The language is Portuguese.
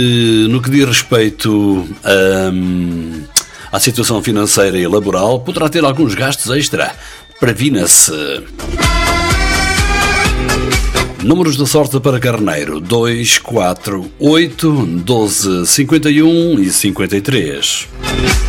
No que diz respeito à situação financeira e laboral, poderá ter alguns gastos extra. Previna-se. Números da sorte para Carneiro: 2, 4, 8, 12, 51 e 53.